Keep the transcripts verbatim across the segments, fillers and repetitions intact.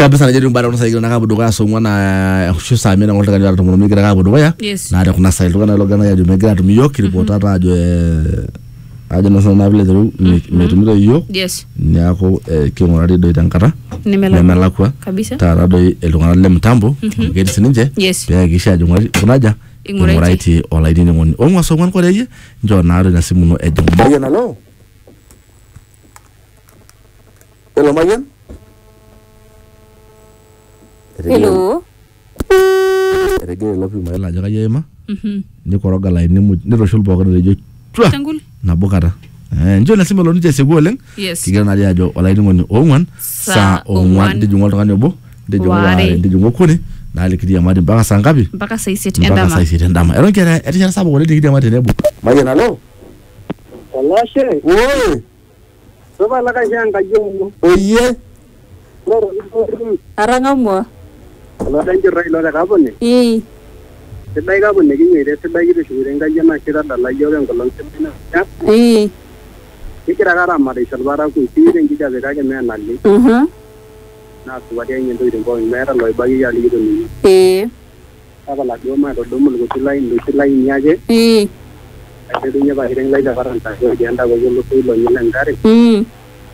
kabisa najaribu bara kuna saigina nakabu duka so mwana shu saa mina ngolta kanyo atumu migira nakabu duka ya na ada kuna saigina duka na logana ya jume gira tumi yoki ripota ata ajo ajo nasa na vile zeru metumiro yo yes nyako kiongorari doi tankara nemelakwa kabisa tara doi elungana le mtambo ngedi sininje yes pia kisha jungari kunaja inguraiti olaidi ni ngoni omwa so ngwan kwa reye njo na aro na simu no ejo bayan hello hello bayan hello regere lopi maela jaga yema mhm ni koroga la ni mu ni roshul boga rejo tangul na bokata eh njo na simu lo nije sego leng kigira na jajo olaidi ngoni omwan sa omwan de jungol ngani bo de jungol de jungol kuni na likidia madi mpaka saa ngapi mpaka saa sita ndama mpaka saa sita ndama ero kera etisha sabo wale likidia madi nebo maye nalo walashe oye soba la kashanga jongo oye aranga mwa ala danji railo da kabone eh sedai kabone kinyere sedai kitu shure ngaja na kira dala yoga ngolong semina ya eh kira kara mari salwara ku tire ngija beka ke me nali mhm na suwadia nyendo ile ngo mera loy bagi ya lido ni eh aba la do ma do do mul go tilai ndo tilai nyaje eh ate dunya ba hireng lai da faranta go janda go lo ko lo nyilan dare mm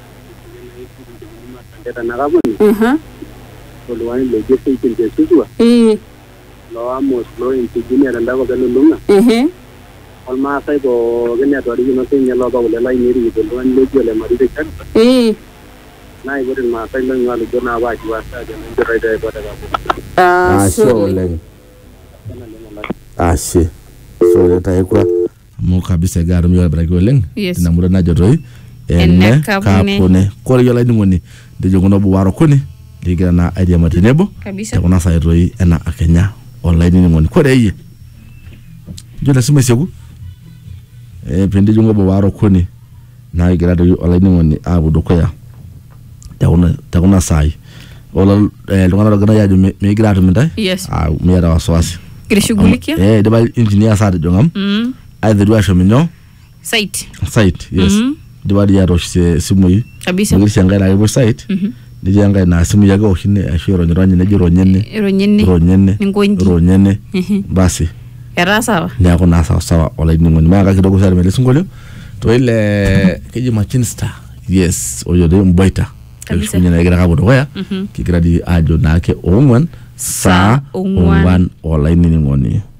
tanda na kabone mhm ko lo wani lo jesi tin jesu eh lo amos lo intiginia da go galo lunga eh alma sai go genya to ri no tin yelo ba le lai ni ri do lo lo jole mari de kan eh na ibu ma sai lo ngalo do na ba ji wa sa de ndo rai da go da ga ah so leng ah si so le ta ekwa mo kabisa garu mi wala ko leng Yes. na mura na jotoi Enne enne kapune. kapune ko yola ni ngoni de jogono bu waro kuni ligira na idea matinebo kabisa ta kuna sa roi ena akenya online ni ngoni ko deye jona sima segu e pende jongo bu waro kuni na igira de online ni ngoni abu do ko ya ta kuna ta kuna sai ola e lungana gana ya me igira to mintai yes ah me era waswasi kirishughulikia eh de ba engineer sa de jongam mm either do asho minyo site site yes Mhm. de ba ya roshi simu yi kabisa ngiri shanga la website mhm de janga na simu yaga oshine ashiro nyironye ne jiro nyenne ronyenne ronyenne ningonji ronyenne mhm basi era sawa nyako na sawa sawa ola ni ngoni maka kidogo sare mele singolio to ile keji machine star yes oyo de mbaita Kabisa. elfu nyina igira kabodo waya mhm kigira di ajo nake ongwan sa Sa ongwan. ongwan ola ni ngoni